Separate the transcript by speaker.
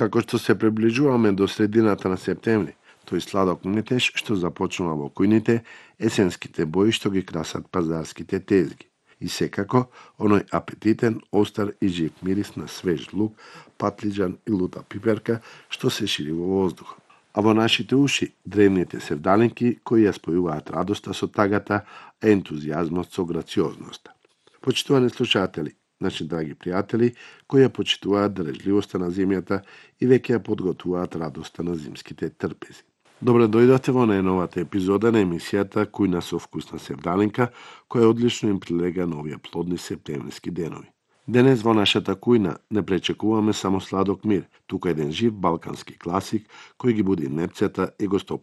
Speaker 1: Како што се приближуваме до средината на септември, тој сладок метеж што започнува во кујните, есенските бои што ги красат пазарските тезги. И секако, оној апетитен, остар и жив мирис на свеж лук, патлиџан и лута пиперка што се шири во воздухот. А во нашите уши, древните севдалинки кои ја спојуваат радоста со тагата, а ентузијазмот со грациозноста. Почитувани слушатели, наши драги пријатели, кои ја почитуваат држливоста на земјата и веќе ја подготвуваат радоста на зимските трпези. Добре дојдовте во најновата епизода на емисијата Кујна со вкусна севдалинка, која одлично им прилега на овие плодни септемврски денови. Денес во нашата кујна не пречекуваме само сладок мир, туку еден жив балкански класик кој ги буди непцата и го